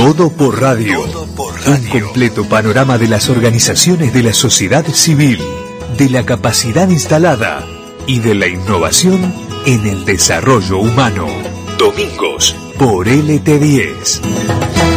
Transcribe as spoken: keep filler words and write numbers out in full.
Todo por radio. Todo por radio. Un completo panorama de las organizaciones de la sociedad civil, de la capacidad instalada y de la innovación en el desarrollo humano. Domingos por L T diez.